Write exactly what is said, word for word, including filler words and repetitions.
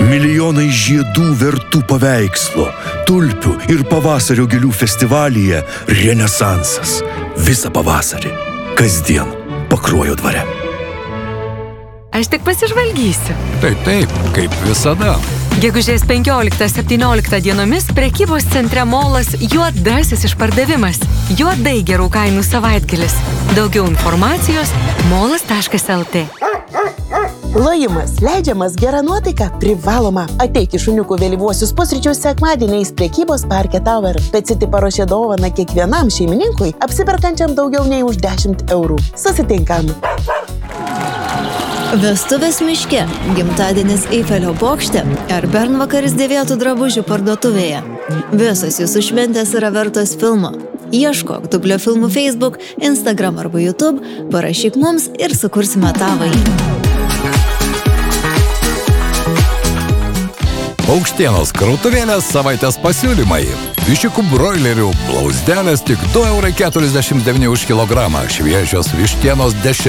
Milijonai žiedų vertų paveikslo, tulpių ir pavasario gėlių festivalyje Renesansas. Visą pavasarį. Kasdien Pakruojo dvare. Aš tik pasižvalgysiu. Taip, taip, kaip visada. Gegužės penkioliktą septynioliktą dienomis prekybos centre Molas juodasis išpardavimas. Juodai gerų kainų savaitgalis. Daugiau informacijos molas taškas lt. Lojimas, leidžiamas, gera nuotaika, privaloma. Ateik į šuniukų vėlyvuosius pusryčius sekmadieniais prekybos parke Tower. Petsiti paruošė dovaną kiekvienam šeimininkui, apsiperkančiam daugiau nei už dešimt eurų. Susitinkam. Vestuvės miške, gimtadienis Eifelio bokšte ar bernvakaris dėvėtų drabužių parduotuvėje. Visos jūsų šventės yra vertos filmo. Ieškok Dublio filmų Facebook, Instagram arba YouTube, parašyk mums ir sukursime tavąjį. Paukštienos krautuvėlės savaitės pasiūlymai. Viščiukų broilerių blauzdelės tik du eurai keturiasdešimt devyni už kilogramą. Šviežios vištienos dešim